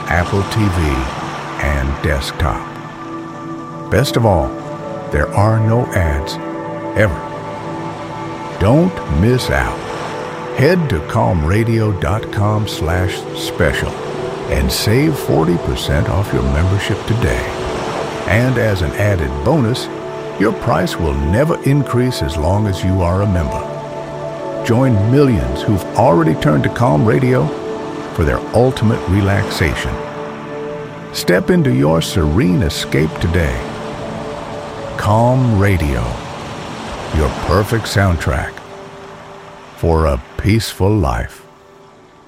Apple TV, and desktop. Best of all, there are no ads, ever. Don't miss out. Head to calmradio.com/special and save 40% off your membership today. And as an added bonus, your price will never increase as long as you are a member. Join millions who've already turned to Calm Radio for their ultimate relaxation. Step into your serene escape today. Calm Radio, your perfect soundtrack for a peaceful life.